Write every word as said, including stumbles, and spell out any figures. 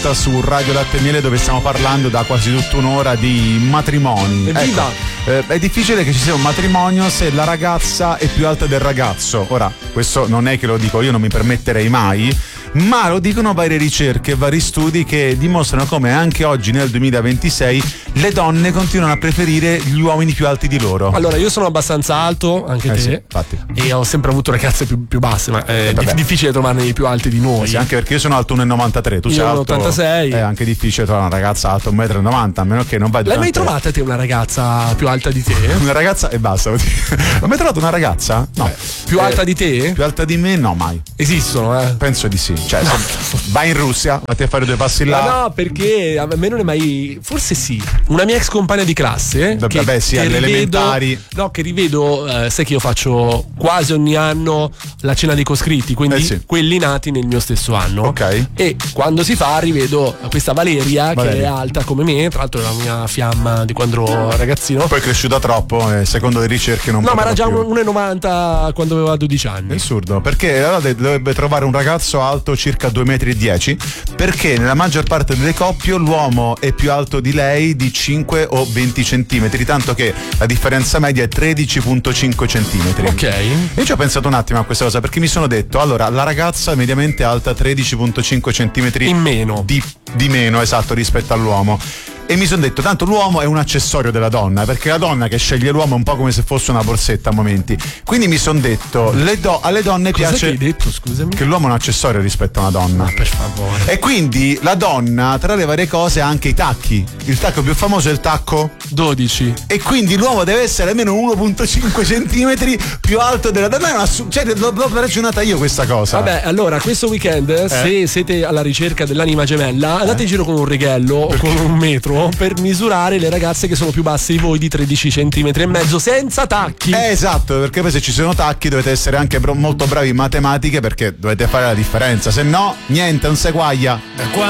su Radio Latte e Miele, dove stiamo parlando da quasi tutta un'ora di matrimoni. Evviva! Ecco, eh, è difficile che ci sia un matrimonio se la ragazza è più alta del ragazzo. Ora, questo non è che lo dico io, non mi permetterei mai, ma lo dicono varie ricerche, vari studi che dimostrano come anche oggi nel duemilaventisei le donne continuano a preferire gli uomini più alti di loro. Allora, io sono abbastanza alto, anche eh te, sì, infatti. E ho sempre avuto ragazze più, più basse, ma è eh, dif- difficile trovarne i più alti di noi. Eh sì, anche perché io sono alto uno virgola novantatré, tu io sei alto ottantasei. È anche difficile trovare una ragazza alta uno virgola novanta, a meno che non vai L'hai durante... mai trovata te una ragazza più alta di te? Una ragazza e basta. Non hai mai trovato una ragazza? No. Eh, più eh, alta di te? Più alta di me? No, mai. Esistono, eh? Penso di sì. Cioè, no. Se vai in Russia, vatti a fare due passi là. Ma no, perché a me non è mai. Forse sì. Una mia ex compagna di classe. Vabbè, che, beh, sì, che alle rivedo, elementari. No, che rivedo. Eh, sai che io faccio quasi ogni anno la cena dei coscritti, quindi eh sì. quelli nati nel mio stesso anno. Ok. E quando si fa, rivedo questa Valeria, Valeria. che è alta come me. Tra l'altro, è la mia fiamma di quando ero ragazzino. Poi è cresciuta troppo, e secondo le ricerche non No, ma era già più. uno virgola novanta quando aveva dodici anni. È assurdo, perché allora dovrebbe trovare un ragazzo alto circa due metri e dieci, perché nella maggior parte delle coppie l'uomo è più alto di lei di cinque o venti centimetri, tanto che la differenza media è tredici virgola cinque centimetri. Ok. E ci ho pensato un attimo a questa cosa, perché mi sono detto, allora, la ragazza mediamente è alta tredici virgola cinque centimetri in meno di, di meno, esatto, rispetto all'uomo. E mi sono detto, tanto l'uomo è un accessorio della donna, perché la donna che sceglie l'uomo è un po' come se fosse una borsetta a momenti. Quindi mi sono detto, le do- alle donne Cos'è piace... che hai detto, scusami? Che l'uomo è un accessorio rispetto a una donna. Ma per favore. E quindi la donna, tra le varie cose, ha anche i tacchi. Il tacco più famoso è il tacco dodici. E quindi l'uomo deve essere almeno uno virgola cinque centimetri più alto della donna. È una su- cioè, l'ho, l'ho ragionata io questa cosa. Vabbè, allora questo weekend, eh? se siete alla ricerca dell'anima gemella, andate eh? in giro con un righello o con un metro per misurare le ragazze che sono più basse di voi di tredici centimetri e mezzo senza tacchi. Eh, esatto, perché poi se ci sono tacchi dovete essere anche bro- molto bravi in matematica, perché dovete fare la differenza, se no niente, non si quaglia.